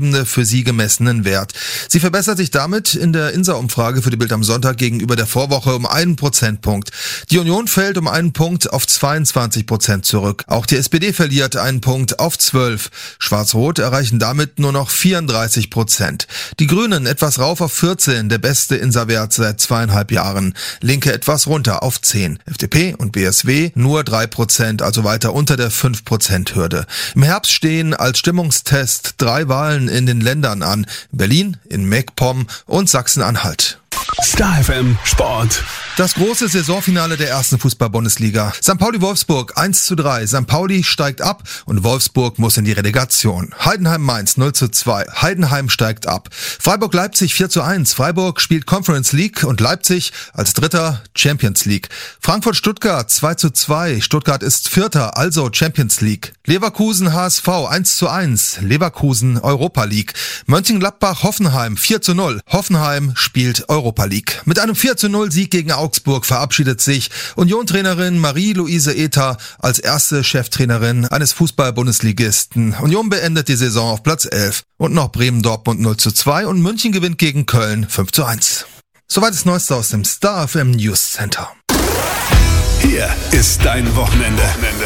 Bundesebene für sie gemessenen Wert. Sie verbessert sich damit in der INSA-Umfrage für die Bild am Sonntag gegenüber der Vorwoche um 1 Prozentpunkt. Die Union fällt um 1 Punkt auf 22% zurück. Auch die SPD verliert 1 Punkt auf 12. Schwarz-Rot erreichen damit nur noch 34%. Die Grünen etwas rauf auf 14, der beste INSA-Wert seit 2,5 Jahren. Linke etwas runter auf 10. FDP und BSW nur 3%, also weiter unter der 5%-Hürde. Im Herbst stehen als Stimmungstest 3 Wahlen in den Ländern an. In Berlin, in MacPom und Sachsen-Anhalt. Star FM Sport. Das große Saisonfinale der ersten Fußball-Bundesliga. St. Pauli-Wolfsburg 1:3. St. Pauli steigt ab und Wolfsburg muss in die Relegation. Heidenheim-Mainz 0:2. Heidenheim steigt ab. Freiburg-Leipzig 4:1. Freiburg spielt Conference League und Leipzig als Dritter Champions League. Frankfurt-Stuttgart 2:2. Stuttgart ist Vierter, also Champions League. Leverkusen-HSV 1:1. Leverkusen Europa League. Mönchengladbach-Hoffenheim 4:0. Hoffenheim spielt Europa League. Mit einem 4:0 Sieg gegen Augsburg verabschiedet sich Union-Trainerin Marie-Louise Ether als erste Cheftrainerin eines Fußball-Bundesligisten. Union beendet die Saison auf Platz 11. Und noch Bremen-Dortmund 0:2 und München gewinnt gegen Köln 5:1. Soweit das Neueste aus dem Star FM News Center. Hier ist dein Wochenende.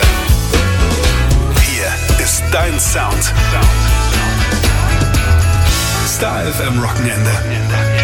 Hier ist dein Sound. Star FM Wochenende.